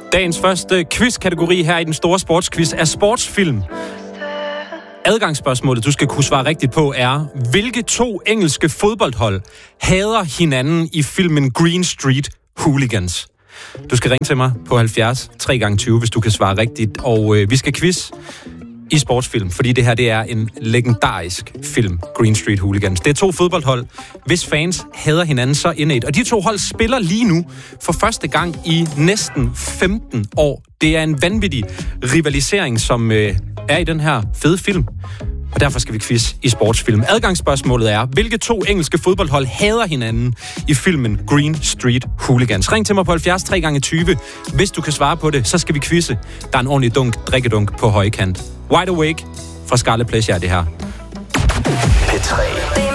Dagens første quizkategori her i den store sportsquiz er sportsfilm. Adgangsspørgsmålet, du skal kunne svare rigtigt på, er: hvilke 2 engelske fodboldhold hader hinanden i filmen Green Street Hooligans? Du skal ringe til mig på 70 3x20, hvis du kan svare rigtigt. Og vi skal quiz i sportsfilm, fordi det her det er en legendarisk film, Green Street Hooligans. Det er 2 fodboldhold, hvis fans hader hinanden så indædt. Og de 2 hold spiller lige nu for første gang i næsten 15 år. Det er en vanvittig rivalisering, som er i den her fede film. Og derfor skal vi quiz i sportsfilm. Adgangsspørgsmålet er: hvilke 2 engelske fodboldhold hader hinanden i filmen Green Street Hooligans? Ring til mig på 70 3x20. Hvis du kan svare på det, så skal vi quizze. Der er en ordentlig drikkedunk på højkant. Wide Awake fra Scarlet Pleasure er det her. P3.